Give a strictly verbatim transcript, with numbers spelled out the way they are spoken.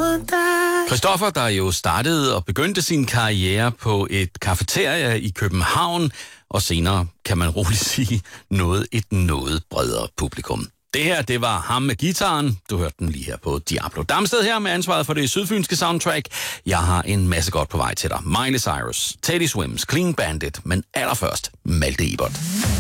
Christoffer, der jo startede og begyndte sin karriere på et cafeteria i København, og senere, kan man roligt sige, nåede et noget bredere publikum. Det her, det var ham med gitaren. Du hørte den lige her på Diablo. Damsted her med ansvaret for det sydfynske soundtrack. Jeg har en masse godt på vej til dig. Miley Cyrus, Teddy Swims, Clean Bandit, men allerførst Malte Ebert.